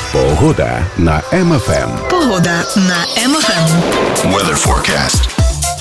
Погода на МФМ. Погода на МФМ. Weather forecast.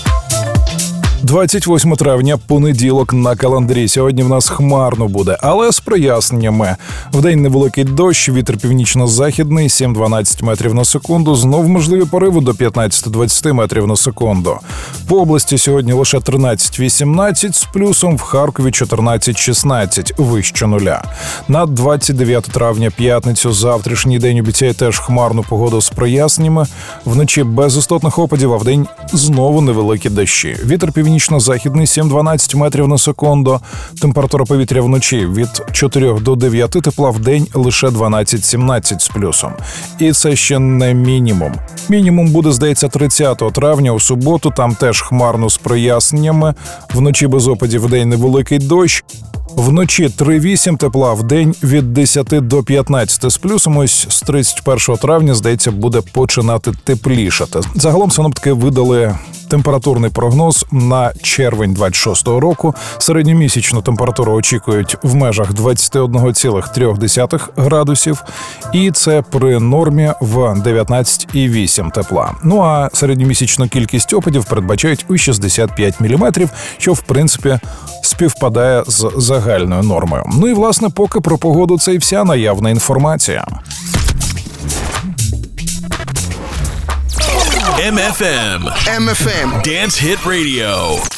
28 травня, понеділок на календарі. Сьогодні в нас хмарно буде, але з проясненнями. Вдень невеликий дощ, вітер північно-західний, 7-12 метрів на секунду. Знов можливі пориви до 15-20 метрів на секунду. По області сьогодні лише 13-18 з плюсом, в Харкові 14-16, вище нуля. На 29 травня, п'ятницю, завтрашній день обіцяє теж хмарну погоду з проясненнями. Вночі без істотних опадів, а вдень знову невеликі дощі. Вітер північно-західний 7-12 метрів на секунду. Температура повітря вночі від 4 до 9 тепла, вдень лише 12-17 з плюсом. І це ще не мінімум. Мінімум буде, здається, 30 травня у суботу, там теж хмарно з проясненнями. Вночі без опадів, вдень невеликий дощ. Вночі 3-8 тепла, вдень від 10 до 15 з плюсом. Ось з 31 травня, здається, буде починати теплішати. Загалом синоптики видали температурний прогноз на червень 26-го року. Середньомісячну температуру очікують в межах 21,3 градусів. І це при нормі в 19,8 тепла. Ну а середньомісячну кількість опадів передбачають у 65 мм, що в принципі співпадає з загальною нормою. Ну і власне поки про погоду це і вся наявна інформація. MFM. Dance Hit Radio.